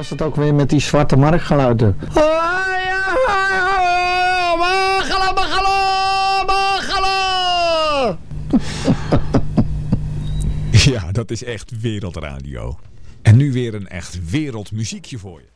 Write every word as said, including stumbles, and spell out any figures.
was het ook weer met die zwarte marktgeluiden. Magala, magala, magala. Ja, dat is echt wereldradio. En nu weer een echt wereldmuziekje voor je.